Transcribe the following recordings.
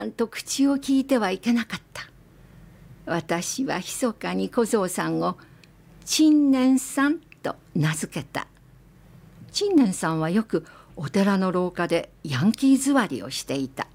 と口を聞いてはいけなかった。私は密かに小僧さんを陳年さんと名付けた。陳年さんはよくお寺の廊下でヤンキー座りをしていた。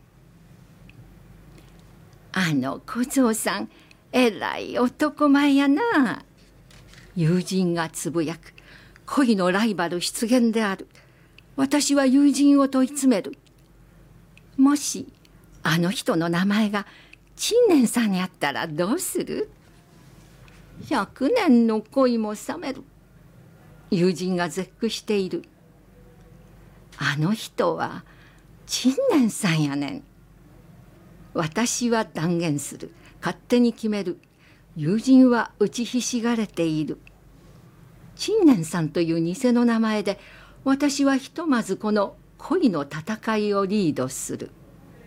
あの小僧さん、えらい男前やな。友人がつぶやく。恋のライバル出現である。私は友人を問い詰める。もしあの人の名前が陳年さんにあったらどうする？100年の恋も冷める。友人が絶句している。あの人は陳年さんやねん。私は断言する。勝手に決める。友人は打ちひしがれている。陳年さんという偽の名前で、私はひとまずこの恋の戦いをリードする。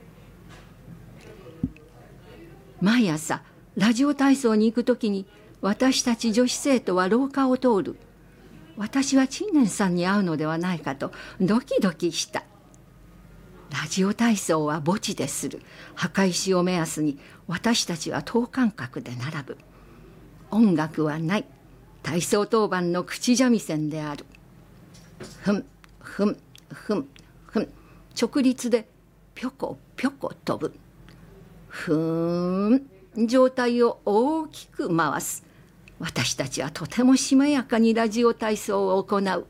毎朝ラジオ体操に行くときに、私たち女子生徒は廊下を通る。私は陳年さんに会うのではないかとドキドキした。ラジオ体操は墓地でする。墓石を目安に私たちは等間隔で並ぶ。音楽はない。体操当番の口三味線である。ふんふんふんふん、直立でぴょこぴょこ飛ぶ。ふーん、上体を大きく回す。私たちはとてもしめやかにラジオ体操を行う。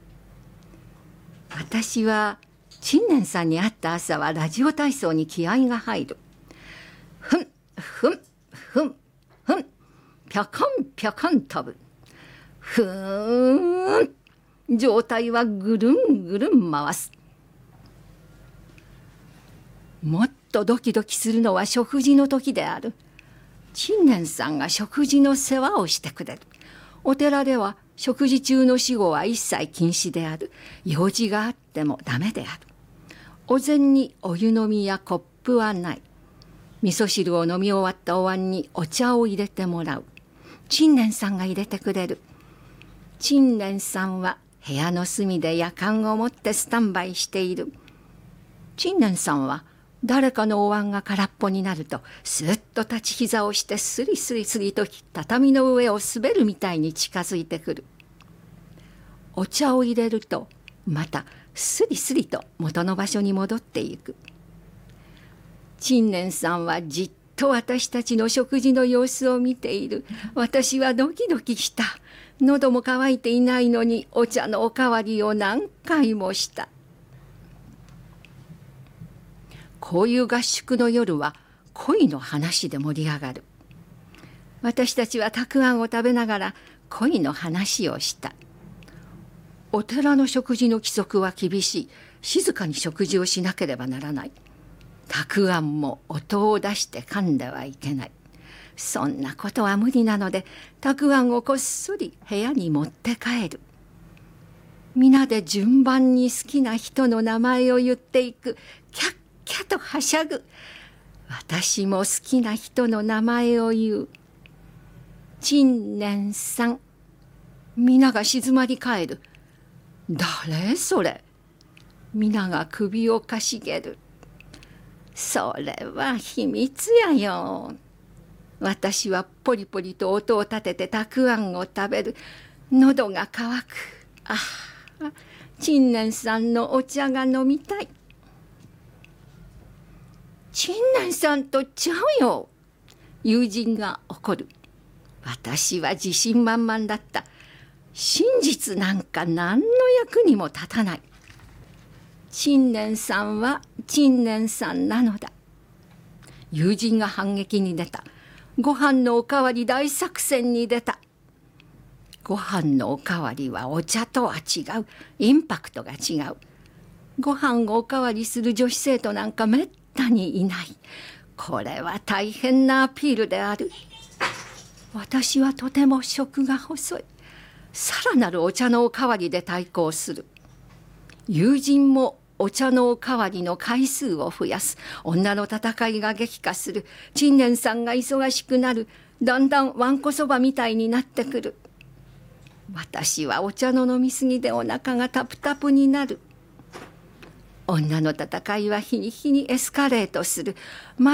私は陳年さんに会った朝はラジオ体操に気合が入る。ふんふんふんふん、ぴょこんぴょこん飛ぶ。ふーん、上体はぐるんぐるん回す。もっとドキドキするのは食事の時である。陳年さんが食事の世話をしてくれる。お寺では食事中の死後は一切禁止である。用事があってもダメである。お膳にお湯飲みやコップはない。味噌汁を飲み終わったお椀にお茶を入れてもらう。陳年さんが入れてくれる。陳年さんは部屋の隅でやかんを持ってスタンバイしている。陳年さんは誰かのお椀が空っぽになると、すっと立ち膝をしてスリスリスリと畳の上を滑るみたいに近づいてくる。お茶を入れるとまたスリスリと元の場所に戻っていく。陳年さんはじっと私たちの食事の様子を見ている。私はドキドキした。喉も渇いていないのにお茶のおかわりを何回もした。こういう合宿の夜は恋の話で盛り上がる。私たちはたくあんを食べながら恋の話をした。お寺の食事の規則は厳しい。静かに食事をしなければならない。たくあんも音を出して噛んではいけない。そんなことは無理なので、たくあんをこっそり部屋に持って帰る。皆で順番に好きな人の名前を言っていく。キャッキャとはしゃぐ。私も好きな人の名前を言う。陳年さん。皆が静まり返る。誰それ。皆が首をかしげる。それは秘密やよ。私はポリポリと音を立ててたくあんを食べる。喉が渇く。ああ、陳年さんのお茶が飲みたい。陳年さんとちゃうよ。友人が怒る。私は自信満々だった。真実なんか何の役にも立たない。陳年さんは陳年さんなのだ。友人が反撃に出た。ご飯のおかわり大作戦に出た。ご飯のおかわりはお茶とは違う。インパクトが違う。ご飯をおかわりする女子生徒なんかめったにいない。これは大変なアピールである。私はとても食が細い。さらなるお茶のおかわりで対抗する。友人もお茶のおかわりの回数を増やす。女の戦いが激化する。陳年さんが忙しくなる。だんだんわんこそばみたいになってくる。私はお茶の飲みすぎでお腹がタプタプになる。 女の戦いは日に日にエスカレートする。